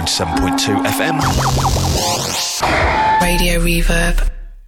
97.2 FM. Radio Reverb.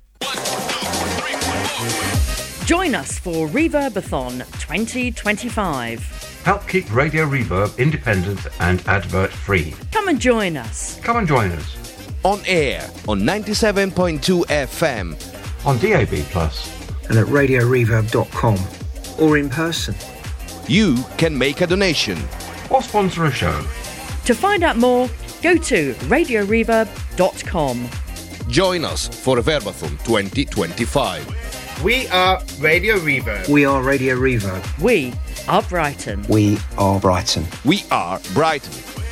Join us for Reverbathon 2025. Help keep Radio Reverb independent and advert-free. Come and join us. Come and join us. On air on 97.2 FM. On DAB+. And at radioreverb.com. Or in person. You can make a donation. Or sponsor a show. To find out more, go to radioreverb.com. Join us for Reverbathon 2025. We are Radio Reverb. We are Radio Reverb. We are Brighton. We are Brighton. We are Brighton.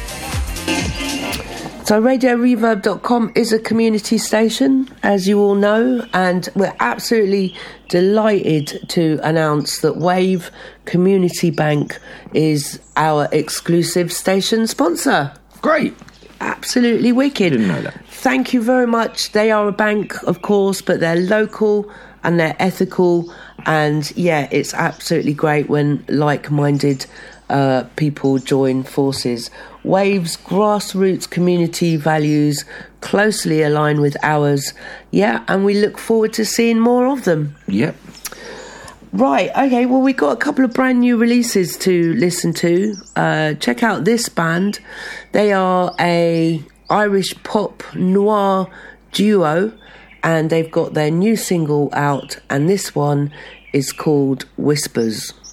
So RadioReverb.com is a community station, as you all know, and we're absolutely delighted to announce that Wave Community Bank is our exclusive station sponsor. Great. Absolutely wicked. Didn't know that. Thank you very much. They are a bank, of course, but they're local and they're ethical, and yeah, it's absolutely great when like-minded people join forces. Wave's grassroots community values closely align with ours, yeah, and we look forward to seeing more of them. Yep. Right, okay, well, we've got a couple of brand new releases to listen to. Check out this band. They are a Irish pop noir duo, and they've got their new single out, and this one is called Whispers.